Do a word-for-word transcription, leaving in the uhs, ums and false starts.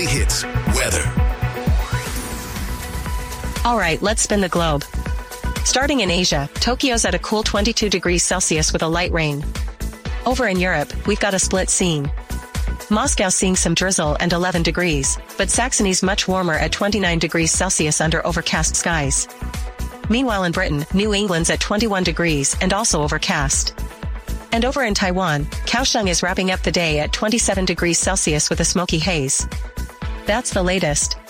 Daily Hits weather. All right, let's spin the globe. Starting in Asia, Tokyo's at a cool twenty-two degrees Celsius with a light rain. Over in Europe, we've got a split scene. Moscow seeing some drizzle and eleven degrees, but Saxony's much warmer at twenty-nine degrees Celsius under overcast skies. Meanwhile in Britain, New England's at twenty-one degrees and also overcast. And over in Taiwan, Kaohsiung is wrapping up the day at twenty-seven degrees Celsius with a smoky haze. That's the latest.